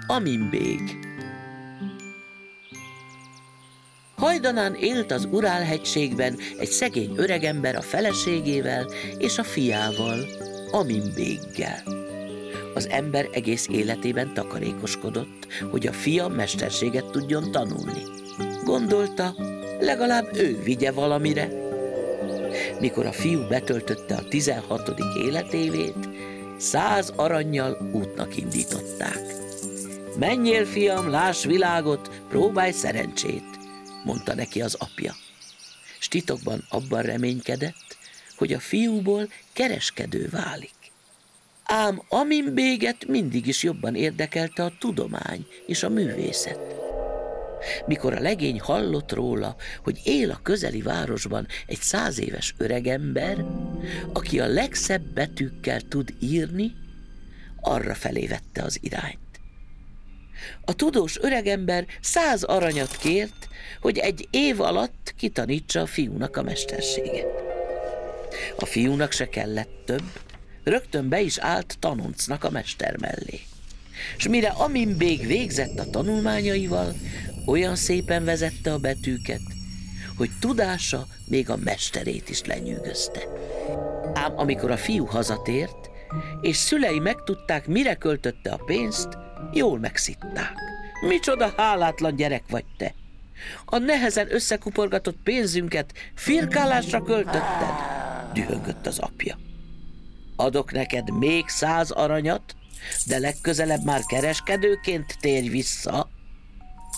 Amin-bég. Hajdanán élt az Ural-hegységben egy szegény öregember a feleségével és a fiával, Amin-béggel. Az ember egész életében takarékoskodott, hogy a fia mesterséget tudjon tanulni. Gondolta, legalább ő vigye valamire. Mikor a fiú betöltötte a 16. életévét, 100 arannyal útnak indították. Menjél, fiam, láss világot, próbálj szerencsét, mondta neki az apja. S titokban abban reménykedett, hogy a fiúból kereskedő válik. Ám Amin-béget mindig is jobban érdekelte a tudomány és a művészet. Mikor a legény hallott róla, hogy él a közeli városban egy 100 éves öregember, aki a legszebb betűkkel tud írni, arra felé vette az irányt. A tudós öregember 100 aranyat kért, hogy egy év alatt kitanítsa a fiúnak a mesterséget. A fiúnak se kellett több, rögtön be is állt tanoncnak a mester mellé. S mire Amin-bég végzett a tanulmányaival, olyan szépen vezette a betűket, hogy tudása még a mesterét is lenyűgözte. Ám amikor a fiú hazatért, és szülei megtudták, mire költötte a pénzt, jól megszitták. Micsoda hálátlan gyerek vagy te! A nehezen összekuporgatott pénzünket firkálásra költötted, dühöngött az apja. Adok neked még 100 aranyat, de legközelebb már kereskedőként térj vissza,